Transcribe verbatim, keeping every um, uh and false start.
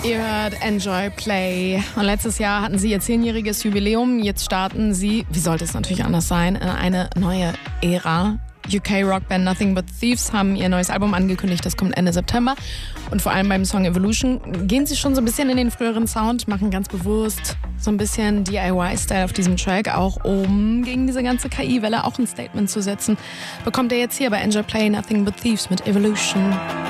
Ihr hört Enjoy Play. Und letztes Jahr hatten sie ihr zehnjähriges Jubiläum. Jetzt starten sie, wie sollte es natürlich anders sein, in eine neue Ära. U K-Rockband Nothing But Thieves haben ihr neues Album angekündigt, das kommt Ende September. Und vor allem beim Song Evolution gehen sie schon so ein bisschen in den früheren Sound, machen ganz bewusst so ein bisschen D I Y-Style auf diesem Track, auch um gegen diese ganze K I-Welle auch ein Statement zu setzen. Bekommt ihr jetzt hier bei Enjoy Play Nothing But Thieves mit Evolution.